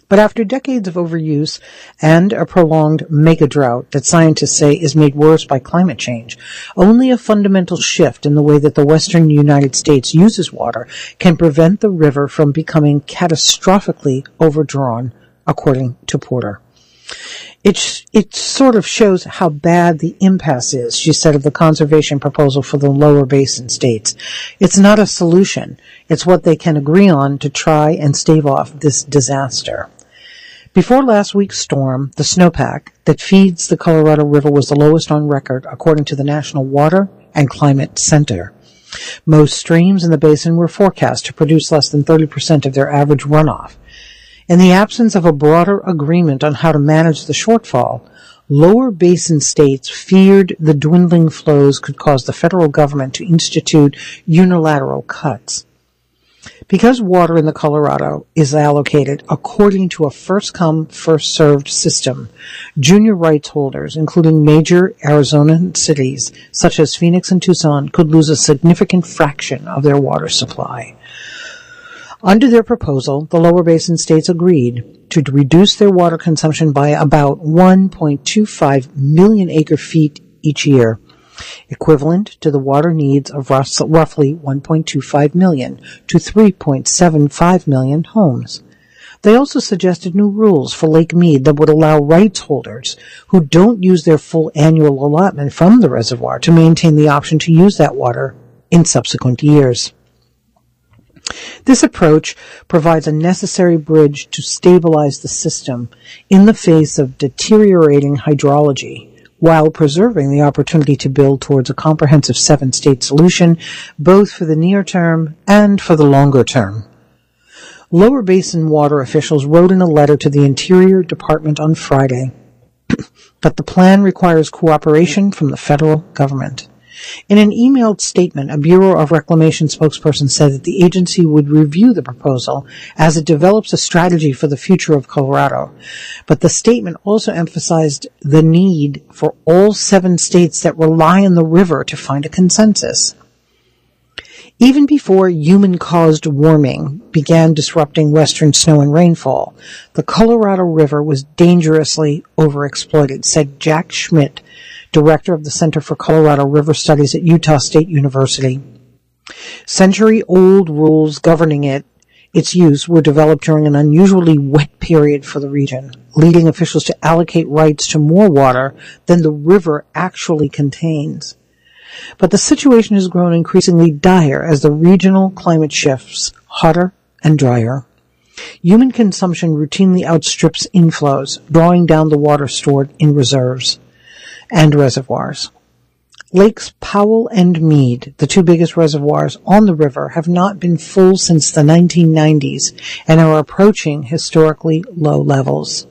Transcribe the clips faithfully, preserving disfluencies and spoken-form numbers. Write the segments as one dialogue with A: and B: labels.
A: But after decades of overuse and a prolonged mega drought that scientists say is made worse by climate change, only a fundamental shift in the way that the western United States uses water can prevent the river from becoming catastrophically overdrawn, according to Porter. It, it sort of shows how bad the impasse is, she said of the conservation proposal for the lower basin states. It's not a solution. It's what they can agree on to try and stave off this disaster. Before last week's storm, the snowpack that feeds the Colorado River was the lowest on record, according to the National Water and Climate Center. Most streams in the basin were forecast to produce less than thirty percent of their average runoff. In the absence of a broader agreement on how to manage the shortfall, lower basin states feared the dwindling flows could cause the federal government to institute unilateral cuts. Because water in the Colorado is allocated according to a first-come, first-served system, junior rights holders, including major Arizona cities such as Phoenix and Tucson, could lose a significant fraction of their water supply. Under their proposal, the lower basin states agreed to reduce their water consumption by about one point two five million acre-feet each year, equivalent to the water needs of roughly one point two five million to three point seven five million homes. They also suggested new rules for Lake Mead that would allow rights holders who don't use their full annual allotment from the reservoir to maintain the option to use that water in subsequent years. This approach provides a necessary bridge to stabilize the system in the face of deteriorating hydrology, while preserving the opportunity to build towards a comprehensive seven-state solution, both for the near term and for the longer term. Lower basin water officials wrote in a letter to the Interior Department on Friday that the plan requires cooperation from the federal government. In an emailed statement, a Bureau of Reclamation spokesperson said that the agency would review the proposal as it develops a strategy for the future of Colorado. But the statement also emphasized the need for all seven states that rely on the river to find a consensus. Even before human-caused warming began disrupting western snow and rainfall, the Colorado River was dangerously overexploited, said Jack Schmidt, director of the Center for Colorado River Studies at Utah State University. Century-old rules governing it, its use were developed during an unusually wet period for the region, leading officials to allocate rights to more water than the river actually contains. But the situation has grown increasingly dire as the regional climate shifts hotter and drier. Human consumption routinely outstrips inflows, drawing down the water stored in reserves and reservoirs. Lakes Powell and Mead, the two biggest reservoirs on the river, have not been full since the nineteen nineties and are approaching historically low levels.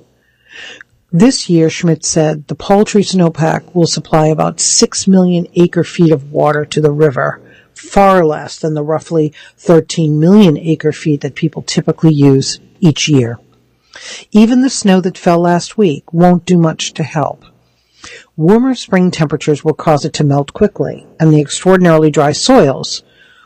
A: This year, Schmidt said, the paltry snowpack will supply about six million acre-feet of water to the river, far less than the roughly thirteen million acre-feet that people typically use each year. Even the snow that fell last week won't do much to help. Warmer spring temperatures will cause it to melt quickly, and the extraordinarily dry soils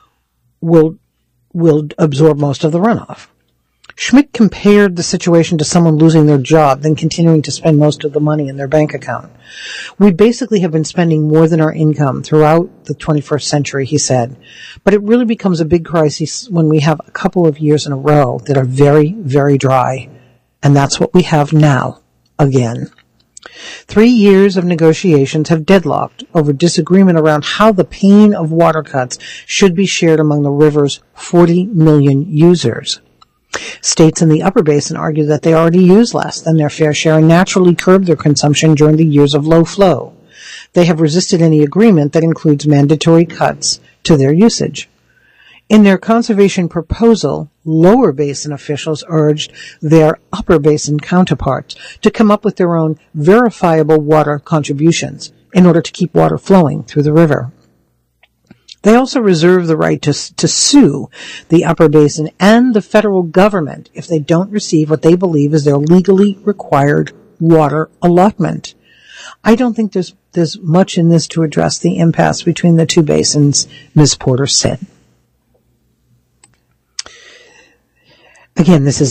A: will, will absorb most of the runoff. Schmidt compared the situation to someone losing their job, then continuing to spend most of the money in their bank account. We basically have been spending more than our income throughout the twenty-first century, he said, but it really becomes a big crisis when we have a couple of years in a row that are very, very dry, and that's what we have now, again. Three years of negotiations have deadlocked over disagreement around how the pain of water cuts should be shared among the river's forty million users. States in the upper basin argue that they already use less than their fair share and naturally curb their consumption during the years of low flow. They have resisted any agreement that includes mandatory cuts to their usage. In their conservation proposal, lower basin officials urged their upper basin counterparts to come up with their own verifiable water contributions in order to keep water flowing through the river. They also reserve the right to, to sue the upper basin and the federal government if they don't receive what they believe is their legally required water allotment. I don't think there's, there's much in this to address the impasse between the two basins, Miz Porter said. Again, this is